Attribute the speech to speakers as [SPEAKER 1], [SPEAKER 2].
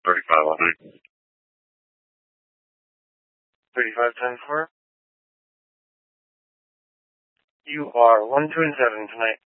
[SPEAKER 1] 35
[SPEAKER 2] times 4. You are 1, 2, and 7 tonight.